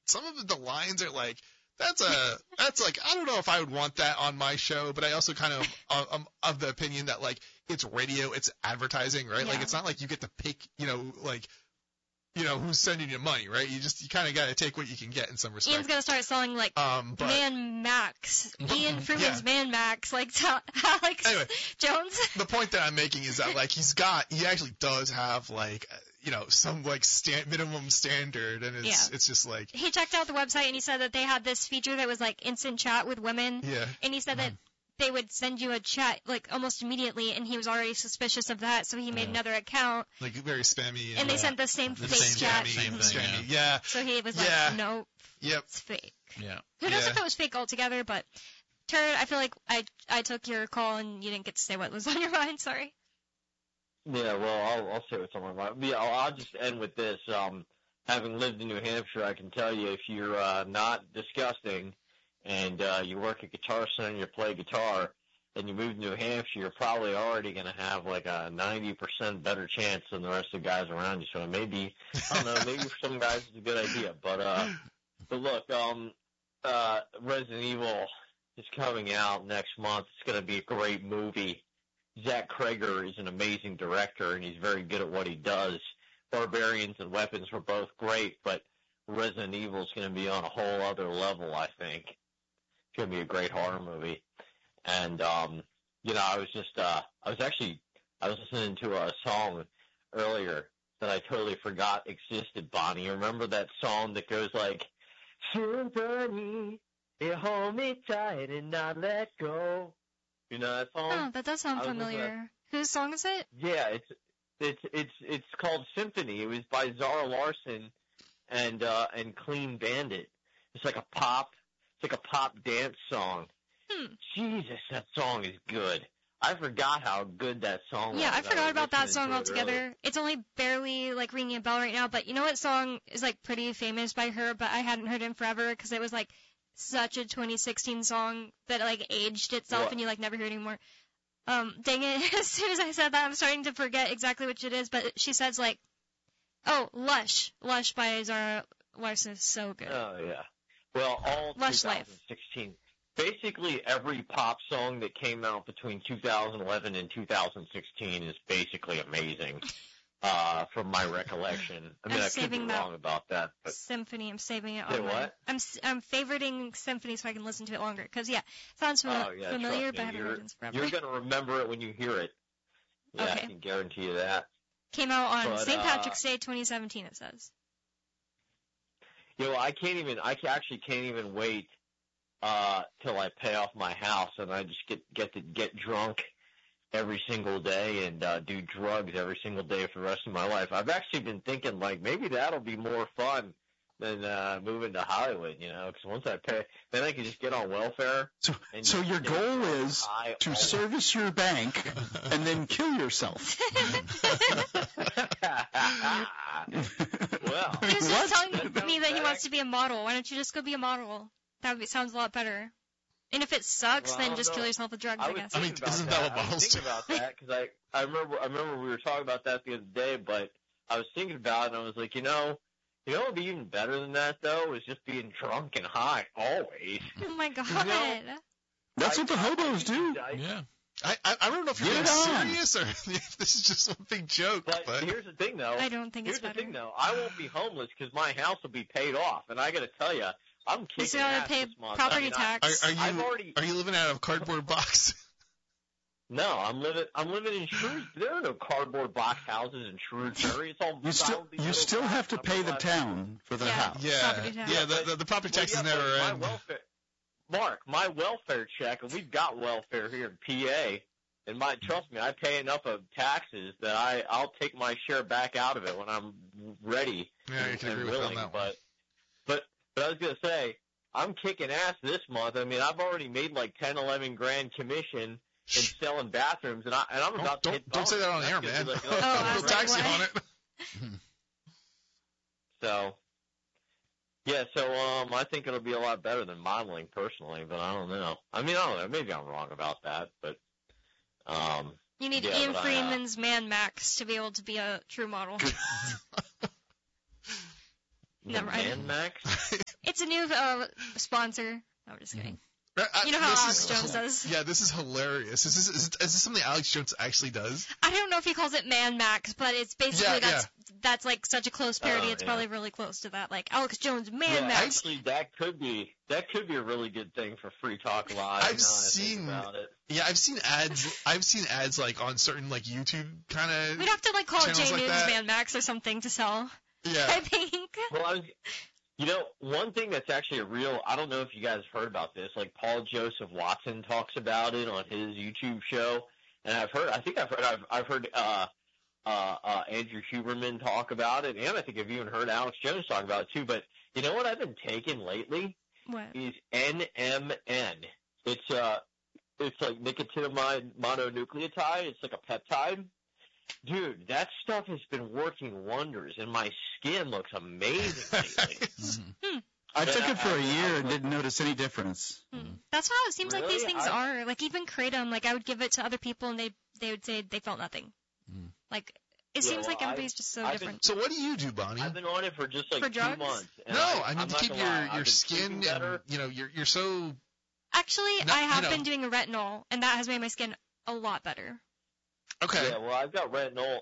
some of the lines are like, that's like, I don't know if I would want that on my show, but I also kind of the opinion that, like, it's radio, it's advertising, right? Yeah. Like, it's not like you get to pick, who's sending you money, right? You kind of got to take what you can get in some respect. Ian's going to start selling, like, Man Max. Ian Freeman's Man Max, like Alex Jones. The point that I'm making is that, like, he actually does have, like, some, like, minimum standard, and it's just, like. He checked out the website, and he said that they had this feature that was, like, instant chat with women. Yeah. And he said that they would send you a chat, like, almost immediately, and he was already suspicious of that, so he made another account. Like, very spammy. And they sent the same fake chat. Same thing. Yeah. So he was like, nope, it's fake. Yeah. Who knows if it was fake altogether, but, Turd, I feel like I took your call, and you didn't get to say what was on your mind, sorry. Yeah, well, I'll say what's on my mind. Yeah, I'll just end with this. Having lived in New Hampshire, I can tell you if you're not disgusting and you work at Guitar Center and you play guitar and you move to New Hampshire, you're probably already going to have like a 90% better chance than the rest of the guys around you. So maybe, I don't know, maybe for some guys it's a good idea. But look, Resident Evil is coming out next month. It's going to be a great movie. Zach Krager is an amazing director, and he's very good at what he does. Barbarians and Weapons were both great, but Resident Evil is going to be on a whole other level, I think. It's going to be a great horror movie. And, I was listening to a song earlier that I totally forgot existed, Bonnie. You remember that song that goes like, Symphony, you hold me tight and not let go. You know that song? Oh, that does sound familiar. Whose song is it? Yeah, it's called Symphony. It was by Zara Larsson and Clean Bandit. It's like a pop dance song. Jesus, that song is good. I forgot how good that song was. Yeah, I forgot about that song altogether. It's only barely, like, ringing a bell right now, but you know what song is, like, pretty famous by her, but I hadn't heard in forever because it was, like, such a 2016 song that, like, aged itself and you, like, never hear it anymore. Dang it, as soon as I said that, I'm starting to forget exactly which it is, but she says, like, Lush. Lush by Zara Larsson is so good. Oh, yeah. Well, all Lush 2016. Life. Basically, every pop song that came out between 2011 and 2016 is basically amazing, from my recollection. I mean, I could be wrong about that. But Symphony, I'm saving it. Say what? I'm favoriting Symphony so I can listen to it longer. Because, sounds familiar, but I haven't heard it in forever. You're going to remember it when you hear it. Yeah, okay. I can guarantee you that. Came out on St. Patrick's Day 2017, it says. I actually can't even wait till I pay off my house and I just get drunk every single day and do drugs every single day for the rest of my life. I've actually been thinking, like, maybe that'll be more fun than moving to Hollywood, because once I pay, then I can just get on welfare. So your goal is to service your bank and then kill yourself. Well, he was just telling me that he wants to be a model. Why don't you just go be a model? Sounds a lot better. And if it sucks, then just kill yourself with drugs, I guess. I mean, isn't that what models do? I was thinking about that because I remember we were talking about that the other day, but I was thinking about it and I was like, what would be even better than that though is just being drunk and high always. Oh my God. That's what the hobos do. Yeah. I don't know if you're being serious or if this is just one big joke. But here's the thing though. I don't think it's better. Here's the thing though. I won't be homeless because my house will be paid off, and I got to tell you, I'm kicking ass this month. Property tax. Are you living out of a cardboard box? No, I'm living in Shrewsbury. There are no cardboard box houses in Shrewsbury. It's all you still have to pay the town for the house. Yeah, the property tax is never end. Mark, my welfare check, and we've got welfare here in PA, and trust me, I pay enough of taxes that I'll take my share back out of it when I'm ready. Yeah, you can agree with that one. But I was gonna say, I'm kicking ass this month. I mean, I've already made like 10, 11 grand commission in selling bathrooms, and I'm about to hit. Don't say that on the air, man. Like, we'll tax you on it. So. Yeah, so I think it'll be a lot better than modeling personally, but I don't know. I mean, I don't know. Maybe I'm wrong about that, but you need Ian Freeman's Man Max to be able to be a true model. Never mind. Man Max? It's a new sponsor. No, I'm just kidding. You know how Alex Jones does? Yeah, this is hilarious. Is this something Alex Jones actually does? I don't know if he calls it Man Max, but it's basically that's like such a close parody. It's probably really close to that, like Alex Jones Man Max. Actually, that could be a really good thing for Free Talk Live. I've seen ads. I've seen ads like on certain like YouTube kind of. We'd have to like call it J News Man Max or something to sell. Yeah. I think. Well, one thing that's actually I don't know if you guys heard about this, like Paul Joseph Watson talks about it on his YouTube show, and I've heard Andrew Huberman talk about it, and I think I've even heard Alex Jones talk about it too, but you know what I've been taking lately? What? Is NMN. It's like nicotinamide mononucleotide. It's like a peptide. Dude, that stuff has been working wonders, and my skin looks amazing lately. I took it for a year and didn't notice any difference. That's how it seems like these things are. Like even Kratom, like I would give it to other people and they would say they felt nothing. Like it seems like everybody's just so different. So what do you do, Bonnie? I've been on it for just like for 2 drugs? months. No, I mean to keep your skin and you're so. Actually, I have been doing a retinol, and that has made my skin a lot better. Okay. Yeah, well, I've got retinol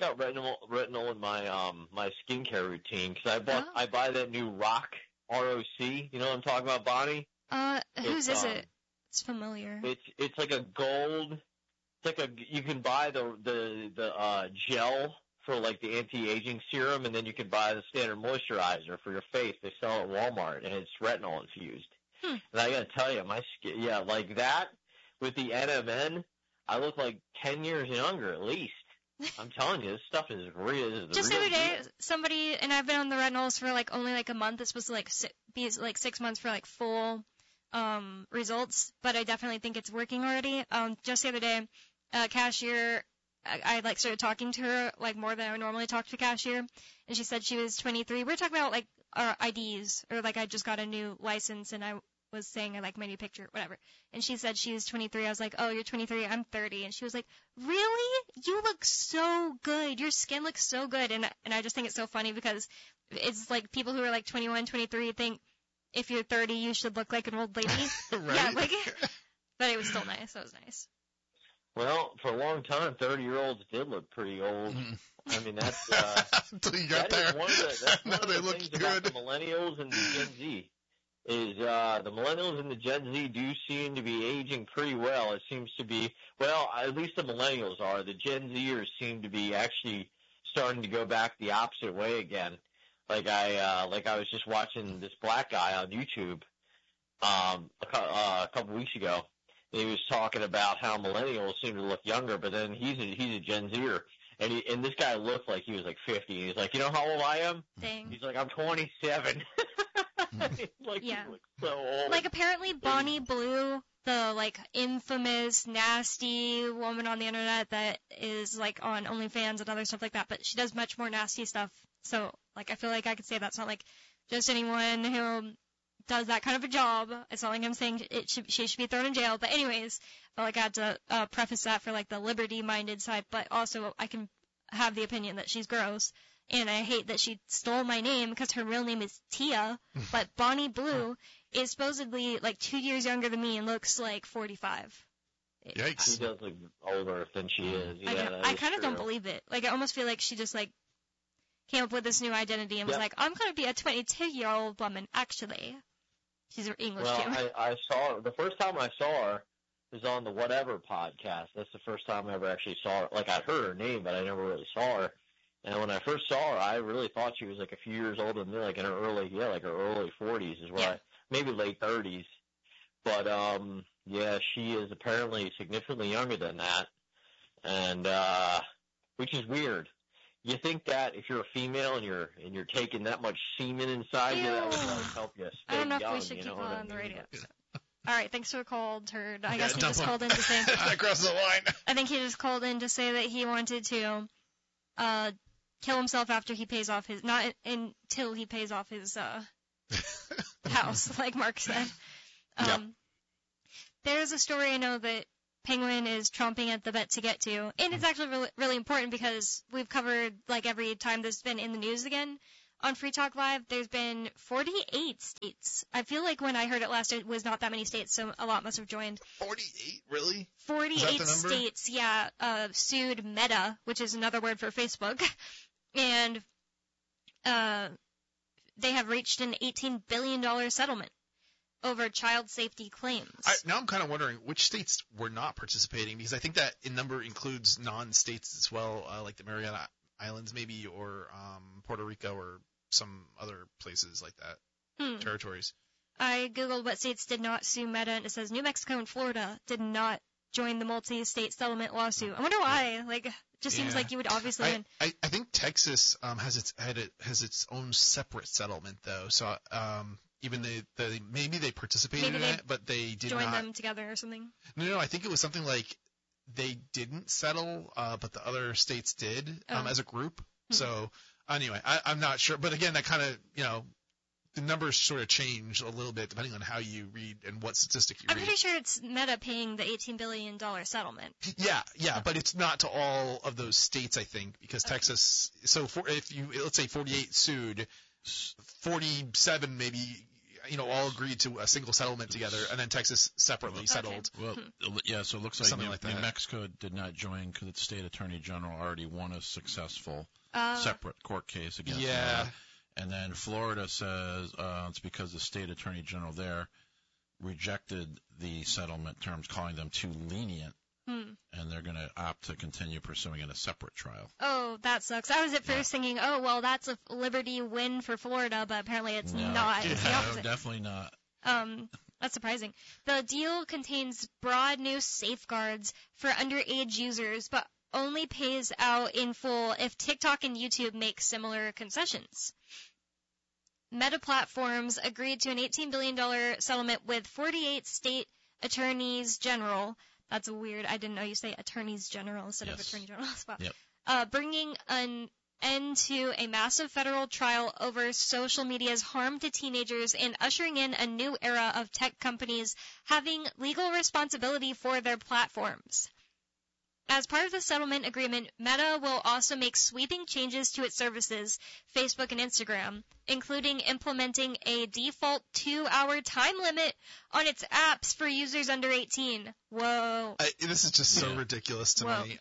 in my my skincare routine because I buy that new ROC, R-O-C. You know what I'm talking about, Bonnie? Whose is it? It's familiar. It's like a gold. It's like you can buy the gel for like the anti-aging serum, and then you can buy the standard moisturizer for your face. They sell it at Walmart, and it's retinol infused. And I gotta tell you, my skin, like that with the NMN. I look like 10 years younger at least. I'm telling you, this stuff is real. Just the other day, somebody, and I've been on the retinols for like only like a month. It's supposed to be like 6 months for like full results, but I definitely think it's working already. Just the other day, cashier, I like started talking to her like more than I would normally talk to a cashier, and she said she was 23. We were talking about like our IDs, or like I just got a new license and I was saying I like my new picture, whatever. And she said she was 23. I was like, oh, you're 23. I'm 30. And she was like, really? You look so good. Your skin looks so good. And I just think it's so funny because it's like people who are like 21, 23 think if you're 30, you should look like an old lady. Right? Yeah, like, but it was still nice. That was nice. Well, for a long time, 30-year-olds did look pretty old. I mean, that's until you got there. That's one of the look things good. About the millennials and the Gen Z. Is the millennials and the Gen Z do seem to be aging pretty well. It seems to be, well, at least the millennials are. The Gen Zers seem to be actually starting to go back the opposite way again. Like I was just watching this black guy on YouTube a couple weeks ago. He was talking about how millennials seem to look younger, but then he's a Gen Zer. And this guy looked like he was like 50. He's like, you know how old I am? Dang. He's like, I'm 27. Like, yeah. He looks so old. Like apparently Bonnie Blue, the like infamous nasty woman on the internet that is like on OnlyFans and other stuff like that, but she does much more nasty stuff. So like I feel like I could say that's not like just anyone who does that kind of a job. It's not like I'm saying she should be thrown in jail. But anyways, I felt like I had to preface that for like the liberty-minded side, but also I can have the opinion that she's gross. And I hate that she stole my name because her real name is Tia, but Bonnie Blue is supposedly like 2 years younger than me and looks like 45. Yikes. She does look older than she is. Yeah, I kind of don't believe it. Like I almost feel like she just like came up with this new identity and was like, I'm going to be a 22-year-old woman, actually. She's English too. Well, I saw her. The first time I saw her was on the Whatever podcast. That's the first time I ever actually saw her. Like I heard her name, but I never really saw her. And when I first saw her, I really thought she was like a few years older than me, like in her early 40s is where maybe late 30s. But yeah, she is apparently significantly younger than that, and which is weird. You think that if you're a female and you're taking that much semen inside you, that would probably help you stay young. I don't know if we should keep on the radio. So. All right, thanks for the call, Turd. I guess he just called in to say. I crossed the line. I think he just called in to say that he wanted to kill himself after he pays off his, not until he pays off his house, like Mark said. There's a story I know that Penguin is chomping at the bit to get to, and it's actually really, really important because we've covered, like, every time this has been in the news again, on Free Talk Live, there's been 48 states. I feel like when I heard it last, it was not that many states, so a lot must have joined. 48, really? 48 states, yeah, sued Meta, which is another word for Facebook, and they have reached an $18 billion settlement over child safety claims. Now I'm kind of wondering which states were not participating, because I think that number includes non-states as well, like the Mariana Islands maybe, or Puerto Rico, or some other places like that, territories. I googled what states did not sue Meta, and it says New Mexico and Florida did not join the multi-state settlement lawsuit. I wonder why. Like, it just seems like you would obviously win. I think Texas has its own separate settlement though. So even maybe they participated in it, but they did join not them together or something. No, I think it was something like they didn't settle, but the other states did as a group. So anyway, I'm not sure, but again, that kind of the numbers sort of change a little bit depending on how you read and what statistic you read. I'm pretty sure it's Meta paying the $18 billion settlement. Yeah, but it's not to all of those states, I think, because Texas. So if you let's say 48 sued, 47 maybe all agreed to a single settlement together, and then Texas separately settled. Well, yeah. So it looks like Something like New that. Mexico did not join because the state attorney general already won a successful separate court case against them. And then Florida says it's because the state attorney general there rejected the settlement terms, calling them too lenient, and they're going to opt to continue pursuing in a separate trial. Oh, that sucks. I was at first thinking, oh, well, that's a Liberty win for Florida, but apparently it's not. It's the opposite. No, definitely not. That's surprising. The deal contains broad new safeguards for underage users, but only pays out in full if TikTok and YouTube make similar concessions. Meta Platforms agreed to an $18 billion settlement with 48 state attorneys general. That's weird. I didn't know you say attorneys general instead of attorney general. Yep. Bringing an end to a massive federal trial over social media's harm to teenagers and ushering in a new era of tech companies having legal responsibility for their platforms. As part of the settlement agreement, Meta will also make sweeping changes to its services, Facebook and Instagram, including implementing a default 2-hour time limit on its apps for users under 18. Whoa. This is just so ridiculous to me.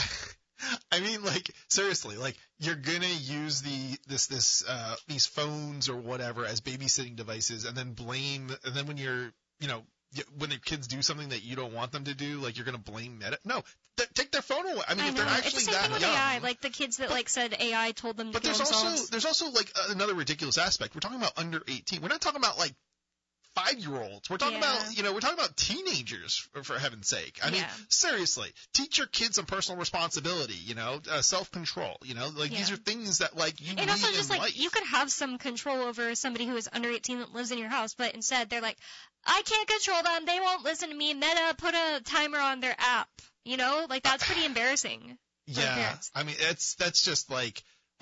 I mean, like, seriously, like, you're gonna use these phones or whatever as babysitting devices, and then when you're, when the kids do something that you don't want them to do, like, you're gonna blame Meta. No, take their phone away. I mean, if they're actually it's the same that thing with young. AI, like the kids that said AI told them to kill themselves. But there's also like another ridiculous aspect. We're talking about under 18. We're not talking about like 5-year-olds. We're talking about, we're talking about teenagers, for heaven's sake. I mean, seriously, teach your kids some personal responsibility, self-control, these are things that, like, you need in life. And also just, like, you could have some control over somebody who is under 18 that lives in your house, but instead they're like, I can't control them, they won't listen to me, Meta put a timer on their app, like, that's pretty embarrassing. Yeah, I mean, that's just, like,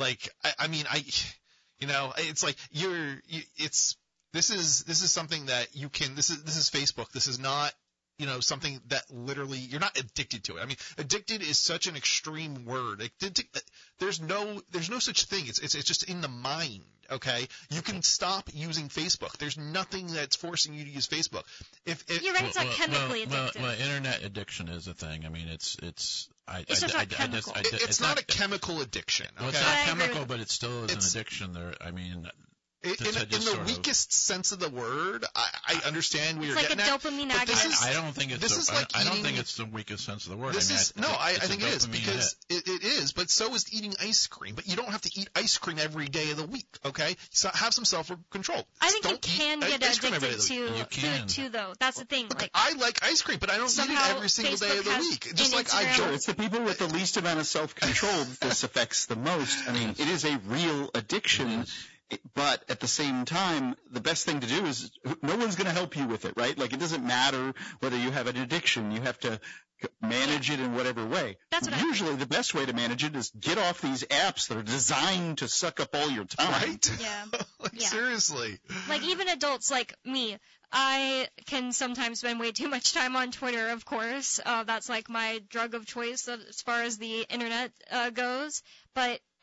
it's like, This is something that you can. This is Facebook. This is not, something that literally you're not addicted to it. I mean, addicted is such an extreme word. There's no such thing. It's just in the mind. Okay, you can stop using Facebook. There's nothing that's forcing you to use Facebook. If you're right, it's not chemically addictive. Well, internet addiction is a thing. I mean, it's just not chemical. It's not a chemical addiction. Okay? Well, it's not chemical, but it still is an addiction. There, I mean. In the weakest sense of the word, I understand where you're getting at. It's like a dopamine agonist. I don't think it's the weakest sense of the word. I think it is, because it is, but so is eating ice cream. But you don't have to eat ice cream every day of the week, okay? So have some self-control. I think you can get addicted to food too, though. That's the thing. Like, I like ice cream, but I don't eat it every single day of the week. Just like I don't. It's the people with the least amount of self-control that this affects the most. I mean, it is a real addiction. But at the same time, the best thing to do is no one's going to help you with it, right? Like, it doesn't matter whether you have an addiction. You have to manage it in whatever way. Usually the best way to manage it is get off these apps that are designed to suck up all your time. Right? Yeah. Seriously. Like, even adults like me, I can sometimes spend way too much time on Twitter, of course. That's like my drug of choice as far as the internet goes. But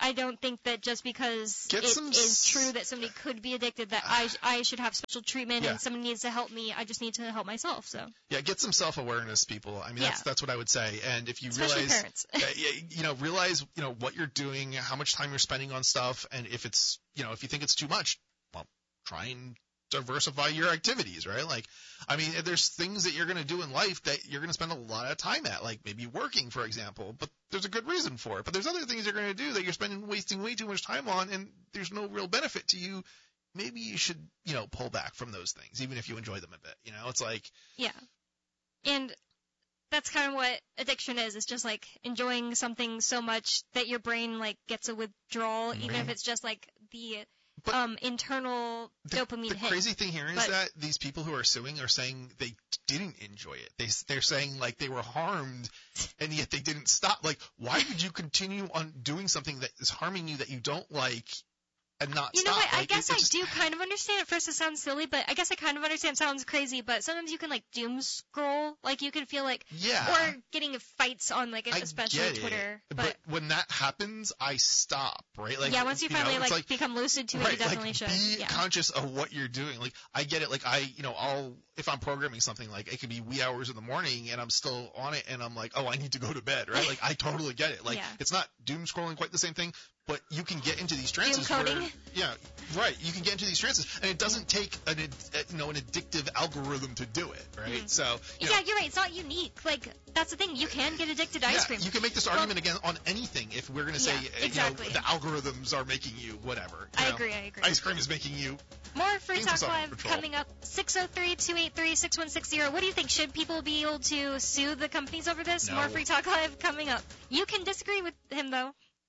I don't think that just because it is true that somebody could be addicted that I should have special treatment and somebody needs to help me. I just need to help myself. So yeah, get some self-awareness, people. I mean, that's what I would say. And if you especially realize, parents. realize what you're doing, how much time you're spending on stuff, and if it's if you think it's too much, well, try and diversify your activities, right? Like, I mean, there's things that you're going to do in life that you're going to spend a lot of time at, like maybe working, for example, but there's a good reason for it. But there's other things you're going to do that you're wasting way too much time on, and there's no real benefit to you. Maybe you should, pull back from those things, even if you enjoy them a bit. It's like... Yeah. And that's kind of what addiction is. It's just like enjoying something so much that your brain like gets a withdrawal, even if it's just like the... internal dopamine hit. The crazy thing here is that these people who are suing are saying they didn't enjoy it. They're saying like they were harmed, and yet they didn't stop. Like, why would you continue on doing something that is harming you that you don't like and not stop? You know what? Like, I guess I do kind of understand. At first it sounds silly, but I guess I kind of understand. It sounds crazy, but sometimes you can like doom scroll. Like you can feel like or getting fights on like especially Twitter. But when that happens, I stop, right? Like once you finally like become lucid to it, you definitely should. Be conscious of what you're doing. Like I get it. Like I'll if I'm programming something, like it could be wee hours in the morning and I'm still on it and I'm like, oh, I need to go to bed, right? Like I totally get it. Like it's not doom scrolling quite the same thing, but you can get into these trances where, you can get into these trances, and it doesn't take an addictive algorithm to do it, right? Mm-hmm. So you're right. It's not unique. Like that's the thing. You can get addicted to ice cream. You can make this argument again on anything. If we're going to say the algorithms are making you whatever. I agree. Ice cream is making you. More Free Talk Live coming up. 603-283-6160. What do you think? Should people be able to sue the companies over this? No. More Free Talk Live coming up. You can disagree with him though.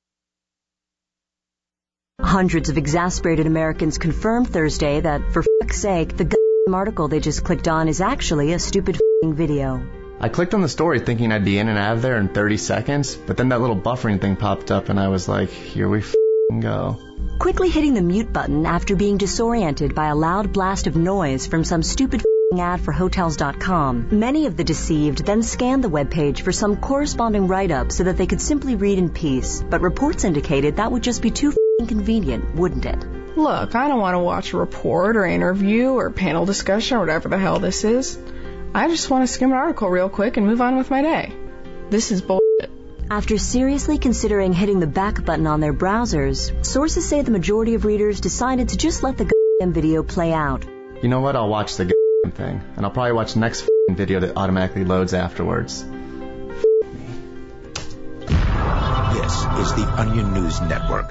Hundreds of exasperated Americans confirmed Thursday that, for f***'s sake, the article they just clicked on is actually a stupid video. I clicked on the story thinking I'd be in and out of there in 30 seconds, but then that little buffering thing popped up and I was like, here we go. Quickly hitting the mute button after being disoriented by a loud blast of noise from some stupid ad for Hotels.com, many of the deceived then scanned the webpage for some corresponding write-up so that they could simply read in peace, but reports indicated that would just be too inconvenient, wouldn't it? Look, I don't want to watch a report or interview or panel discussion or whatever the hell this is. I just want to skim an article real quick and move on with my day. This is bullshit. After seriously considering hitting the back button on their browsers, sources say the majority of readers decided to just let the video play out. You know what? I'll watch the thing, and I'll probably watch the next video that automatically loads afterwards. This is the Onion News Network.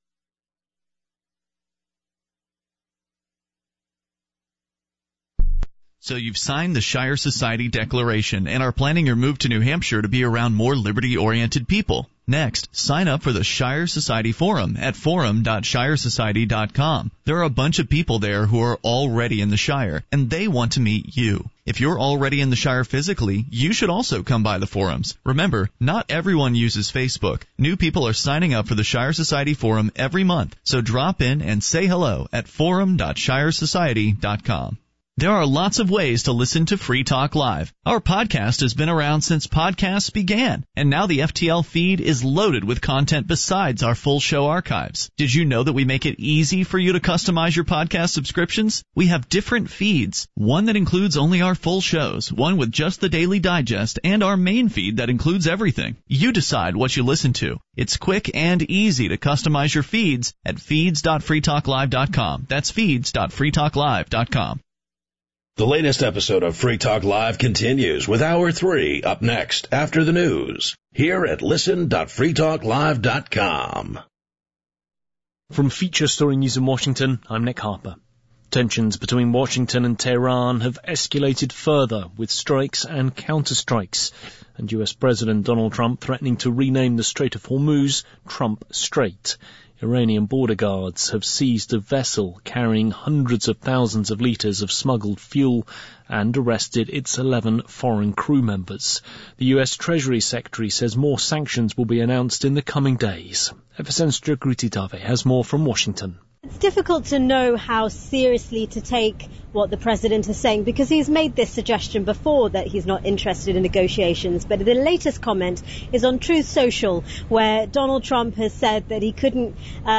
So you've signed the Shire Society Declaration and are planning your move to New Hampshire to be around more liberty-oriented people. Next, sign up for the Shire Society Forum at forum.shiresociety.com. There are a bunch of people there who are already in the Shire, and they want to meet you. If you're already in the Shire physically, you should also come by the forums. Remember, not everyone uses Facebook. New people are signing up for the Shire Society Forum every month, so drop in and say hello at forum.shiresociety.com. There are lots of ways to listen to Free Talk Live. Our podcast has been around since podcasts began, and now the FTL feed is loaded with content besides our full show archives. Did you know that we make it easy for you to customize your podcast subscriptions? We have different feeds, one that includes only our full shows, one with just the Daily Digest, and our main feed that includes everything. You decide what you listen to. It's quick and easy to customize your feeds at feeds.freetalklive.com. That's feeds.freetalklive.com. The latest episode of Free Talk Live continues with Hour 3 up next after the news here at listen.freetalklive.com. From Feature Story News in Washington, I'm Nick Harper. Tensions between Washington and Tehran have escalated further with strikes and counterstrikes, and US President Donald Trump threatening to rename the Strait of Hormuz Trump Strait. Iranian border guards have seized a vessel carrying hundreds of thousands of litres of smuggled fuel and arrested its 11 foreign crew members. The US Treasury Secretary says more sanctions will be announced in the coming days. FSN's Jagriti Dave has more from Washington. It's difficult to know how seriously to take what the president is saying, because he's made this suggestion before that he's not interested in negotiations. But the latest comment is on Truth Social, where Donald Trump has said that he couldn't,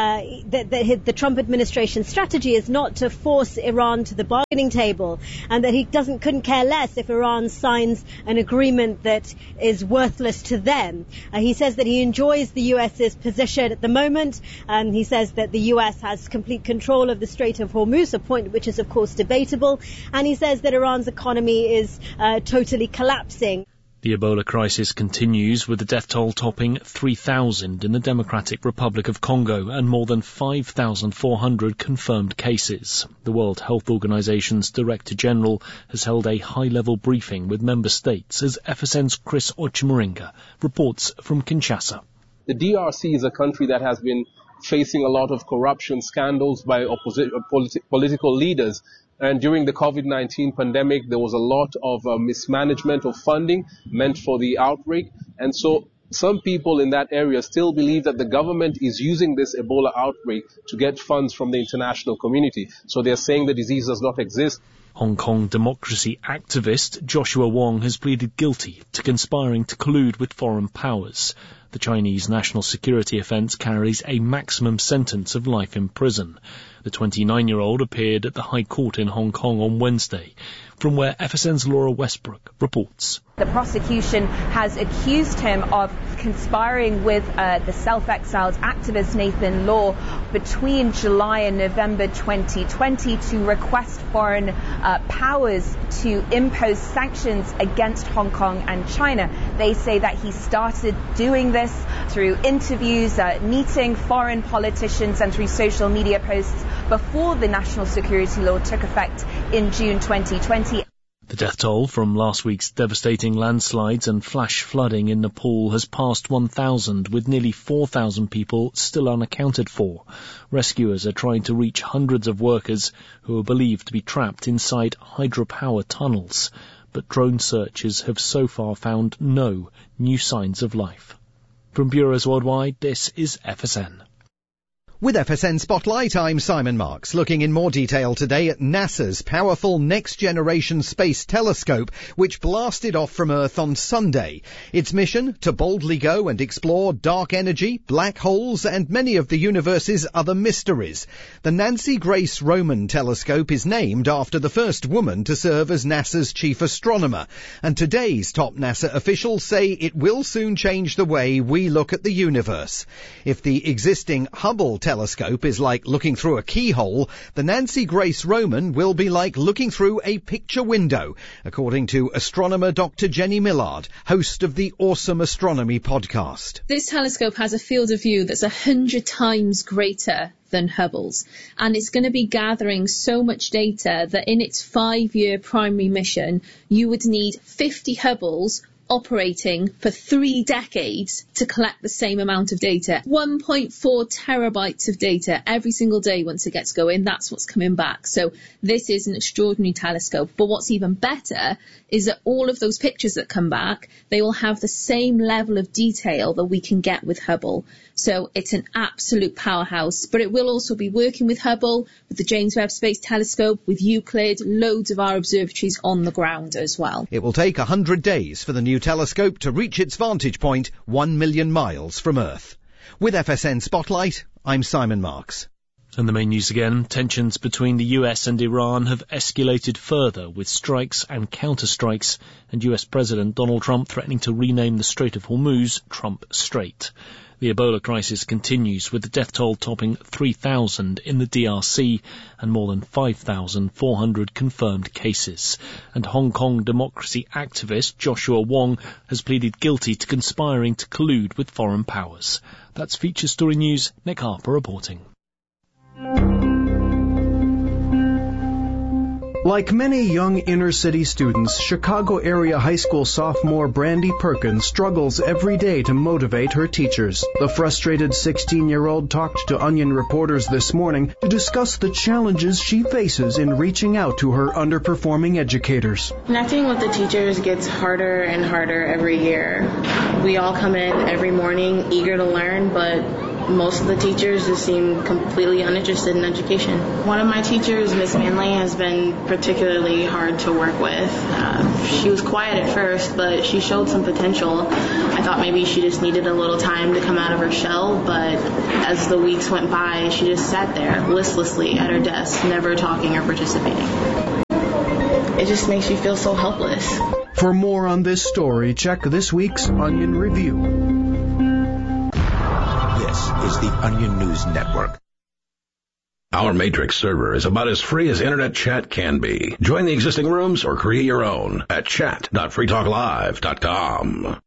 the Trump administration's strategy is not to force Iran to the bargaining table, and that he couldn't care less if Iran signs an agreement that is worthless to them. He says that he enjoys the US's position at the moment. He says that the US has complete control of the Strait of Hormuz, a point which is of course debatable, and he says that Iran's economy is totally collapsing. The Ebola crisis continues, with the death toll topping 3,000 in the Democratic Republic of Congo and more than 5,400 confirmed cases. The World Health Organization's Director General has held a high-level briefing with member states as FSN's Chris Ochimuringa reports from Kinshasa. The DRC is a country that has been facing a lot of corruption scandals by political leaders. And during the COVID-19 pandemic, there was a lot of mismanagement of funding meant for the outbreak. And so some people in that area still believe that the government is using this Ebola outbreak to get funds from the international community. So they're saying the disease does not exist. Hong Kong democracy activist Joshua Wong has pleaded guilty to conspiring to collude with foreign powers. The Chinese national security offence carries a maximum sentence of life in prison. The 29-year-old appeared at the High Court in Hong Kong on Wednesday, from where FSN's Laura Westbrook reports. The prosecution has accused him of conspiring with the self-exiled activist Nathan Law between July and November 2020 to request foreign powers to impose sanctions against Hong Kong and China. They say that he started doing this through interviews, meeting foreign politicians and through social media posts before the national security law took effect in June 2020. The death toll from last week's devastating landslides and flash flooding in Nepal has passed 1,000, with nearly 4,000 people still unaccounted for. Rescuers are trying to reach hundreds of workers who are believed to be trapped inside hydropower tunnels, but drone searches have so far found no new signs of life. From Bureaus Worldwide, this is FSN. With FSN Spotlight, I'm Simon Marks, looking in more detail today at NASA's powerful Next-Generation Space Telescope, which blasted off from Earth on Sunday. Its mission, to boldly go and explore dark energy, black holes, and many of the universe's other mysteries. The Nancy Grace Roman Telescope is named after the first woman to serve as NASA's chief astronomer, and today's top NASA officials say it will soon change the way we look at the universe. If the existing Hubble telescope is like looking through a keyhole, the Nancy Grace Roman will be like looking through a picture window, according to astronomer Dr. Jenny Millard, host of the Awesome Astronomy podcast. This telescope has a field of view that's 100 times greater than Hubble's, and it's going to be gathering so much data that in its 5-year primary mission, you would need 50 Hubbles operating for 3 decades to collect the same amount of data. 1.4 terabytes of data every single day once it gets going. That's what's coming back. So this is an extraordinary telescope. But what's even better is that all of those pictures that come back, they will have the same level of detail that we can get with Hubble. So it's an absolute powerhouse. But it will also be working with Hubble, with the James Webb Space Telescope, with Euclid, loads of our observatories on the ground as well. It will take 100 days for the new telescope to reach its vantage point 1 million miles from Earth. With FSN Spotlight, I'm Simon Marks. And the main news again, tensions between the US and Iran have escalated further, with strikes and counter-strikes, and US President Donald Trump threatening to rename the Strait of Hormuz Trump Strait. The Ebola crisis continues, with the death toll topping 3,000 in the DRC and more than 5,400 confirmed cases. And Hong Kong democracy activist Joshua Wong has pleaded guilty to conspiring to collude with foreign powers. That's Feature Story News. Nick Harper reporting. Like many young inner-city students, Chicago area high school sophomore Brandy Perkins struggles every day to motivate her teachers. The frustrated 16-year-old talked to Onion reporters this morning to discuss the challenges she faces in reaching out to her underperforming educators. Connecting with the teachers gets harder and harder every year. We all come in every morning eager to learn, but most of the teachers just seem completely uninterested in education. One of my teachers, Miss Manley, has been particularly hard to work with. She was quiet at first, but she showed some potential. I thought maybe she just needed a little time to come out of her shell, but as the weeks went by, she just sat there listlessly at her desk, never talking or participating. It just makes you feel so helpless. For more on this story, check this week's Onion Review. This is the Onion News Network. Our Matrix server is about as free as internet chat can be. Join the existing rooms or create your own at chat.freetalklive.com.